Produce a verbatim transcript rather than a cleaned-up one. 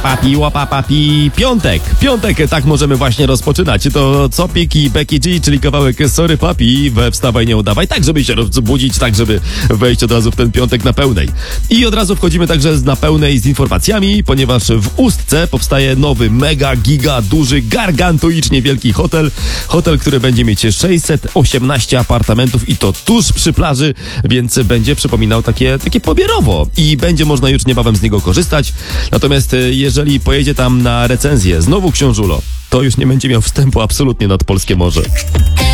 Papi, łapa, papi, piątek. Piątek, tak możemy właśnie rozpoczynać. To Copik i Becky G, czyli kawałek Sorry Papi we Wstawaj, nie udawaj. Tak, żeby się rozbudzić, tak, żeby wejść od razu w ten piątek na pełnej. I od razu wchodzimy także na pełnej z informacjami, ponieważ w Ustce powstaje nowy, mega, giga, duży, gargantuicznie wielki hotel. Hotel, który będzie mieć sześćset osiemnaście apartamentów i to tuż przy plaży, więc będzie przypominał takie, takie pobierowo i będzie można już niebawem z niego korzystać. Natomiast jeżeli pojedzie tam na recenzję znowu książulo, to już nie będzie miał wstępu absolutnie nad polskie morze.